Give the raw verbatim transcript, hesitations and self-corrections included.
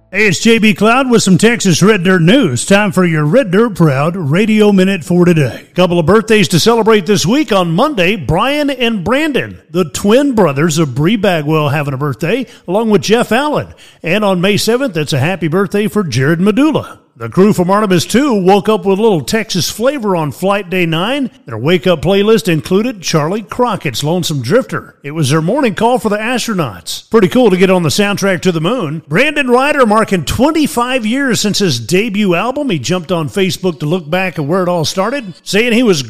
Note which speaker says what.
Speaker 1: Hey, it's J B Cloud with some Texas Red Dirt news. Time for your Red Dirt Proud Radio Minute for today. Couple of birthdays to celebrate this week. On Monday, Brian and Brandon, the twin brothers of Bree Bagwell, having a birthday, along with Jeff Allen. And on May seventh, it's a happy birthday for Jared Medulla. The crew from Artemis two woke up with a little Texas flavor on Flight Day nine. Their wake-up playlist included Charlie Crockett's Lonesome Drifter. It was their morning call for the astronauts. Pretty cool to get on the soundtrack to the moon. Brandon Ryder marking twenty-five years since his debut album. He jumped on Facebook to look back at where it all started, saying he was